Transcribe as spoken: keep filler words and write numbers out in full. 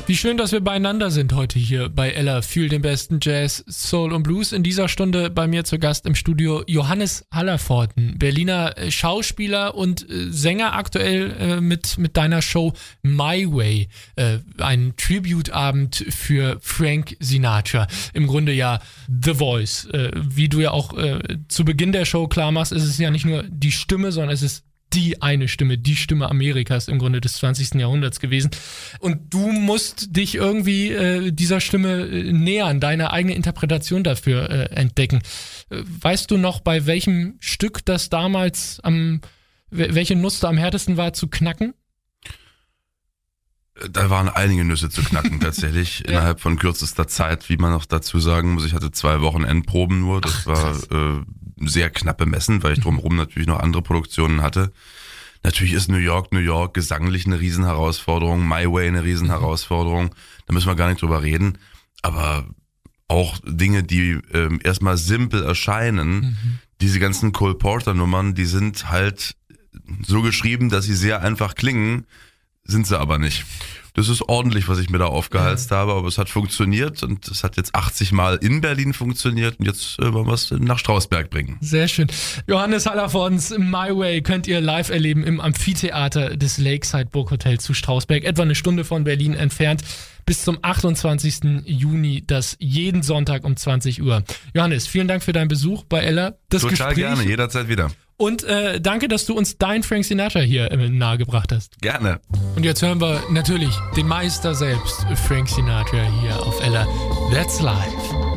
Wie schön, dass wir beieinander sind heute hier bei Ella. Fühl den besten Jazz, Soul und Blues. In dieser Stunde bei mir zu Gast im Studio Johannes Hallervorden, Berliner Schauspieler und Sänger, aktuell äh, mit, mit deiner Show My Way. Äh, ein Tribute-Abend für Frank Sinatra. Im Grunde ja The Voice. Äh, wie du ja auch äh, zu Beginn der Show klar machst, ist es ja nicht nur die Stimme, sondern es ist die eine Stimme, die Stimme Amerikas im Grunde des zwanzigsten Jahrhunderts gewesen. Und du musst dich irgendwie äh, dieser Stimme äh, nähern, deine eigene Interpretation dafür äh, entdecken. Äh, weißt du noch, bei welchem Stück das damals am, welche Nuss da am härtesten war zu knacken? Da waren einige Nüsse zu knacken tatsächlich, ja. Innerhalb von kürzester Zeit, wie man noch dazu sagen muss. Ich hatte zwei Wochen Endproben nur, das Ach, war äh, sehr knapp bemessen, weil ich drumherum natürlich noch andere Produktionen hatte. Natürlich ist New York, New York gesanglich eine Riesenherausforderung, My Way eine Riesenherausforderung, da müssen wir gar nicht drüber reden, aber auch Dinge, die äh, erstmal simpel erscheinen, mhm. diese ganzen Cole Porter Nummern, die sind halt so geschrieben, dass sie sehr einfach klingen, sind sie aber nicht. Das ist ordentlich, was ich mir da aufgehalst ja. habe, aber es hat funktioniert und es hat jetzt achtzig Mal in Berlin funktioniert und jetzt äh, wollen wir es nach Strausberg bringen. Sehr schön. Johannes Hallervordens My Way könnt ihr live erleben im Amphitheater des Lakeside Burghotel zu Strausberg, etwa eine Stunde von Berlin entfernt, bis zum achtundzwanzigsten Juni, das jeden Sonntag um zwanzig Uhr. Johannes, vielen Dank für deinen Besuch bei Ella. Das Total Gespräch. Gerne, jederzeit wieder. Und äh, danke, dass du uns dein Frank Sinatra hier äh, nahegebracht hast. Gerne. Und jetzt hören wir natürlich den Meister selbst, Frank Sinatra, hier auf Ella. That's Life.